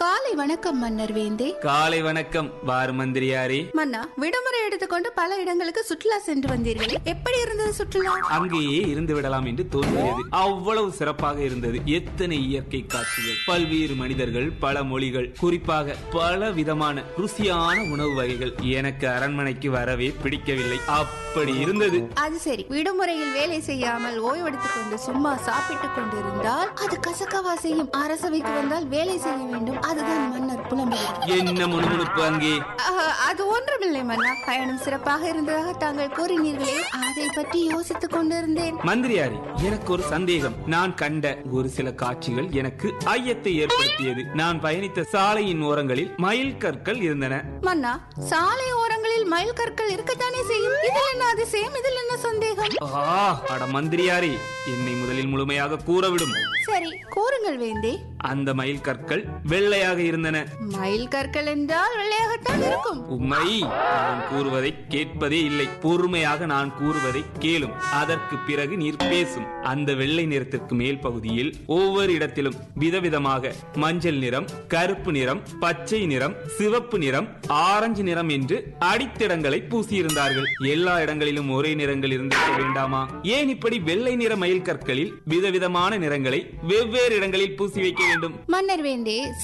காலை வணக்கம் மன்னர் வேந்தே. காலை வணக்கம் வாரு மந்திரியாரே. மன்னா, விடுமுறை எடுத்துக்கொண்டு பல இடங்களுக்கு சுற்றுலா சென்று வந்தீர்களே, எப்படி இருந்தது சுற்றுலா? அங்கேயே இருந்து விடலாம் என்று தோன்றியது. அவ்வளவு சிறப்பாக இருந்தது. எத்தனை இயற்கை காட்சிகள், பல்வேறு மனிதர்கள், பல மொழிகள், குறிப்பாக பல விதமான ருசியான உணவு வகைகள். எனக்கு அரண்மனைக்கு வரவே பிடிக்கவில்லை, அப்படி இருந்தது. அது சரி, விடுமுறையில் வேலை செய்யாமல் ஓய்வெடுத்துக் கொண்டு சும்மா சாப்பிட்டுக் கொண்டிருந்தால் அது கசக்கவா செய்யும். அரசவைக்கு வந்தால் வேலை செய்ய வேண்டும், அதுதான் மன்னர் புலம்புகிறார். என்ன முணுமுணுப்பு அங்கே? அது ஒன்றுமில்லை மன்னா, பயணம் சிறப்பாக இருந்ததாக தாங்கள் கூறினீர்களே, அதை பற்றி யோசித்துக் கொண்டிருந்தேன். மந்திரியாரி, எனக்கு ஒரு சந்தேகம். நான் கண்ட ஒரு சில காட்சிகள் எனக்கு ஐயத்தை ஏற்படுத்தியது. நான் பயணித்த சாலையின் ஓரங்களில் மயில் கற்கள் இருந்தன. மன்னா, சாலை ஓரங்களில் மயில் கற்கள் இருக்கத்தானே செய்யும். இதில் என்ன அதிசயம், இதில் என்ன சந்தேகம்? அட மந்திரியாரி, என்னை முதலில் முழுமையாக கூறவிடும். சரி, கூறுங்கள் வேந்தே. அந்த மயில் கற்கள் வெள்ளையாக இருந்தன. மயில் கற்கள் என்றால் வெள்ளையாகத்தான் இருக்கும். உண்மை, நான் கூறுவதை கேட்பதே இல்லை. பொறுமையாக நான் கூறுவதை கேளும், அதற்கு பிறகு நீர் பேசும். அந்த வெள்ளை நிறத்திற்கு மேல் பகுதியில் ஒவ்வொரு இடத்திலும் விதவிதமாக மஞ்சள் நிறம், கருப்பு நிறம், பச்சை நிறம், சிவப்பு நிறம், ஆரஞ்சு நிறம் என்று அடித்திடங்களை பூசியிருந்தார்கள். எல்லா இடங்களிலும் ஒரே நிறங்கள் இருந்திருக்க வேண்டாமா? ஏன் இப்படி வெள்ளை நிற மயில் கற்களில் விதவிதமான நிறங்களை வெவ்வேறு இடங்களில் பூசி வைக்க வேண்டும்? மன்னர் வேந்தே,